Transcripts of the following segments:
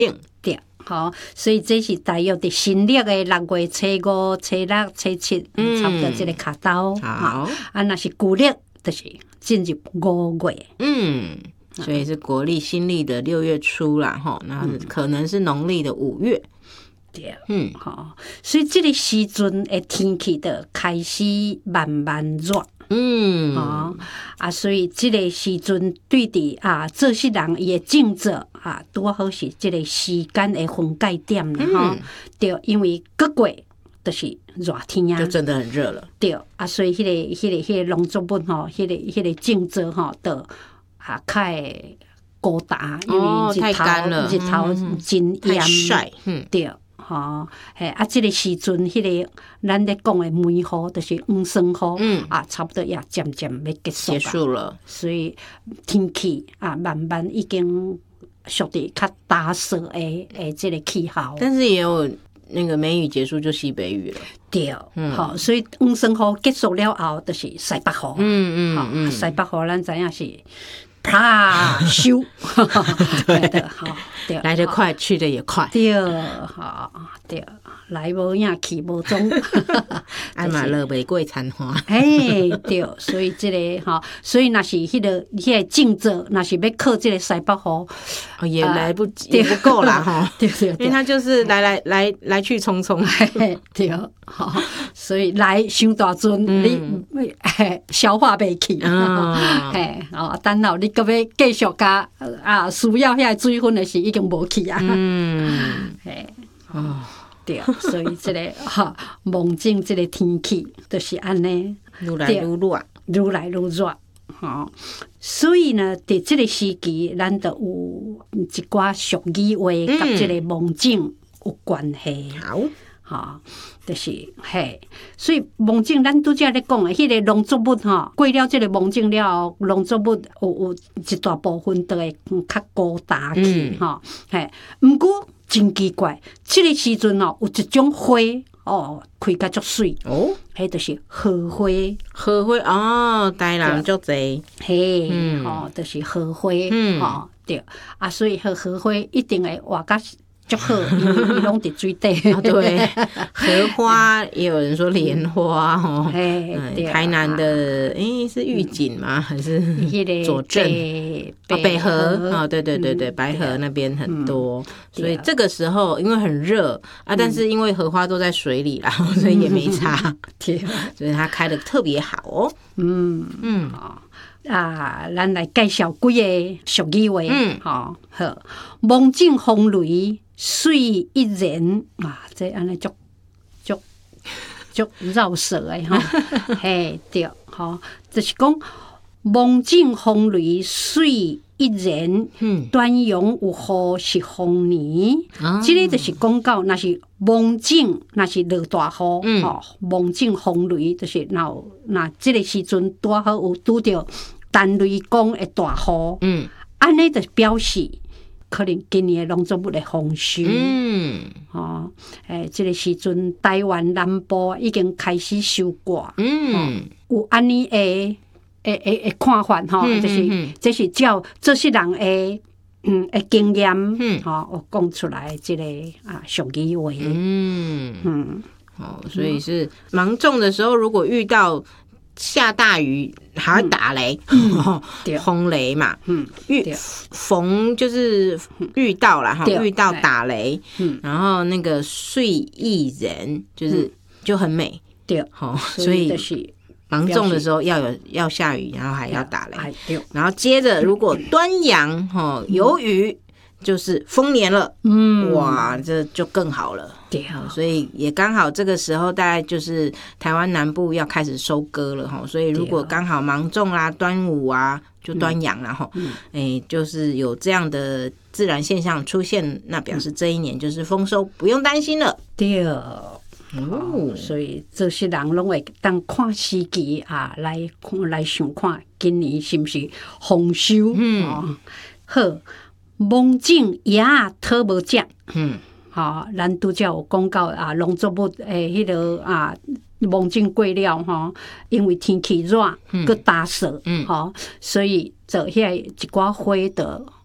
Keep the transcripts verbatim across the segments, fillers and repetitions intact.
应对，好，所以这是大约伫新历的六月初五、初六、初七，差不多这个卡刀。 好， 啊，那是古历，就是进入五月。 嗯。所以是国历新历的六月初啦，哈，那可能是农历的五月。 对，嗯，好，所以这个时阵的天气就开始慢慢热，嗯，哦，啊，所以这个时阵对伫啊，做事人伊的正做啊，拄好是这个时间的分界点啦，哈、嗯，对，因为各月就是热天啊， 就真的很热了， 对，啊，所以迄、那个、迄、那个、迄、那个农作物吼，迄、那个、迄、那个正做吼，就啊，较会高达，因为日头、哦、日头真炎， 晒，嗯， 对，吼，嘿，啊，这个时阵，迄、那个咱咧讲的梅雨，就是黄霜雨，嗯，啊，差不多也渐渐要结束结束了， 所以天气啊，慢慢已经属于较打湿的诶，这个气候， 但是也有那个梅雨结束就西北雨了。 对，嗯，好，所以黄霜雨结束了后，就是西北雨， 嗯嗯嗯， 西北雨咱知影是。啪咻，对的，好，对， 来得快，去得也快， 对，好，对，来无影，去无踪， 爱嘛落袂过残花， 哎，对，所以这个哈，所以那是迄个迄个正做，那是要靠这个西北雨，哦， 也来不及，也不够啦哈， 对对， 因为它就是来来来来去匆匆， 对，好，所以来伤大阵，你消化袂去，哎，哦，等候你。个要继续加啊，需要遐水分的是已经无去啊。嗯，嘿，哦，对，所以这个哈，梦境这个天气就是安尼， 愈来愈热， 愈来愈热。吼，所以呢，伫这个时期，咱就有一寡俗语话，甲这个梦境有关系。 好。 哈，就是嘿，所以梦境咱拄则咧讲诶，迄个农作物吼，过了即个梦境了后，农作物有有一大部分都会较高大去吼，嘿。毋过真奇怪，即个时阵哦，有一种花哦，开甲足水哦，迄就是荷花。 荷花哦，台南足侪， 嘿，哦，就是荷花，吼对啊，所以荷荷花一定会活甲。就好，因为伊拢伫水底。 对，荷花也有人说莲花哦。嗯，台南的诶是玉井吗？还是左镇？啊，北河啊，对对对对，白河那边很多。所以这个时候因为很热啊，但是因为荷花都在水里啦，所以也没差。所以它开得特别好哦。嗯嗯。 啊，咱来介绍几个俗语话。嗯，好，好，梦境风雷，水一人啊，这安尼足足足绕舌诶吼，嘿，对，吼，就是讲梦境风雷，水一人，嗯，端阳有雨是丰年，即个就是讲到那是梦境，那是落大雨，吼，梦境风雷就是那那即个时阵拄好有拄着。单雷公的大雨，嗯，安尼就表示可能今年的农作物的丰收，嗯，哦，诶，这个时阵台湾南部已经开始收割，嗯，哦、有安尼的诶诶诶看法吼，嗯、就是、嗯、这是照这些人的嗯的经验，嗯，吼、哦，我讲出来这个啊俗语话，嗯嗯，哦，所以是芒种的时候，如果遇到。下大雨还会打雷，轰、嗯、雷嘛，嗯，遇逢就是遇到啦，哈，遇到打雷，嗯，然后那个岁艺人就是就很美， 对， 好，所以芒种的时候要有要下雨，然后还要打雷，然后接着如果端阳哈有雨。就是丰年了，嗯，哇，这就更好了，对、哦，所以也刚好这个时候，大概就是台湾南部要开始收割了哈，所以如果刚好芒种啦、端午啊，就端阳啦哈，哎、嗯欸，就是有这样的自然现象出现，那表示这一年就是丰收，不用担心了， 对。哦，所以这些人拢会当看时机啊，来来想看今年是不是丰收？嗯，哦、好。梦境也讨无食，嗯，好，咱拄则有讲到啊，农作物诶，迄个啊，梦境过了吼，因为天气热，佮打湿，嗯，好，所以就遐一寡花的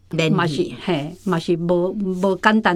嘛是嘿，嘛是无无简单。